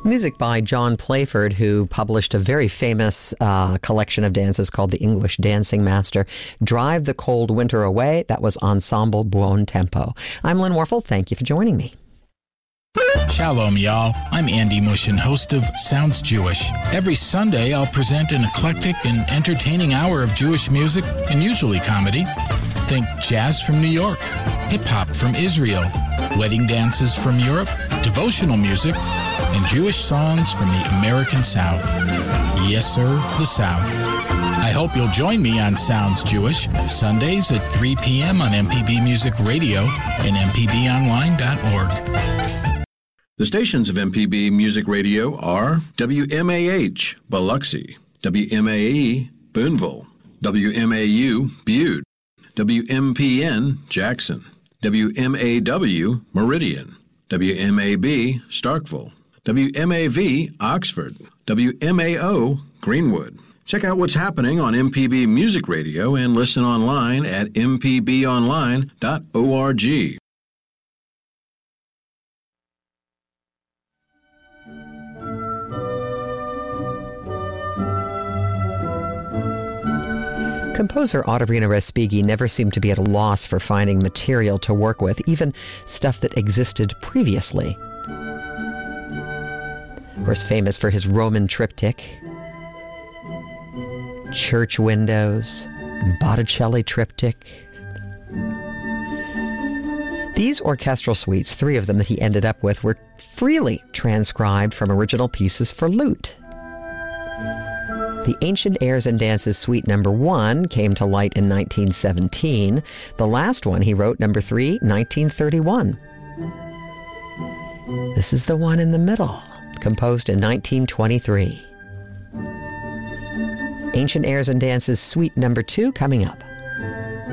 Music by John Playford, who published a very famous collection of dances called The English Dancing Master. Drive the Cold Winter Away. That was Ensemble Buon Tempo. I'm Lynn Warfel. Thank you for joining me. Shalom, y'all. I'm Andy Mushin, host of Sounds Jewish. Every Sunday, I'll present an eclectic and entertaining hour of Jewish music and usually comedy. Think jazz from New York, hip-hop from Israel, wedding dances from Europe, devotional music, and Jewish songs from the American South. Yes, sir, the South. I hope you'll join me on Sounds Jewish, Sundays at 3 p.m. on MPB Music Radio and mpbonline.org. The stations of MPB Music Radio are WMAH, Biloxi, WMAE, Boonville, WMAU, Butte, WMPN, Jackson, WMAW, Meridian, WMAB, Starkville, WMAV, Oxford, WMAO, Greenwood. Check out what's happening on MPB Music Radio and listen online at mpbonline.org. Composer Ottavina Respighi never seemed to be at a loss for finding material to work with, even stuff that existed previously. Of course, famous for his Roman triptych, church windows, Botticelli triptych. These orchestral suites, 3 of them that he ended up with, were freely transcribed from original pieces for lute. The Ancient Airs and Dances Suite No. 1 came to light in 1917. The last one he wrote, No. 3, 1931. This is the one in the middle, composed in 1923. Ancient Airs and Dances Suite No. 2 coming up.